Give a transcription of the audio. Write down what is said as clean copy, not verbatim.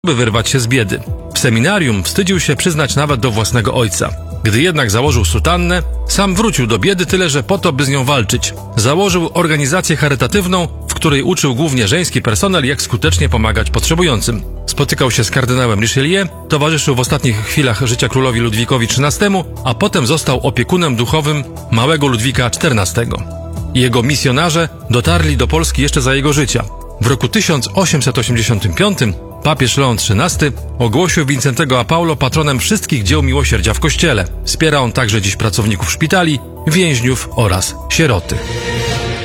by wyrwać się z biedy. W seminarium wstydził się przyznać nawet do własnego ojca. Gdy jednak założył sutannę, sam wrócił do biedy, tyle że po to, by z nią walczyć. Założył organizację charytatywną, w której uczył głównie żeński personel, jak skutecznie pomagać potrzebującym. Spotykał się z kardynałem Richelieu, towarzyszył w ostatnich chwilach życia królowi Ludwikowi XIII, a potem został opiekunem duchowym małego Ludwika XIV. Jego misjonarze dotarli do Polski jeszcze za jego życia. W roku 1885 papież Leon XIII ogłosił Wincentego a Paulo patronem wszystkich dzieł miłosierdzia w Kościele. Wspiera on także dziś pracowników szpitali, więźniów oraz sieroty.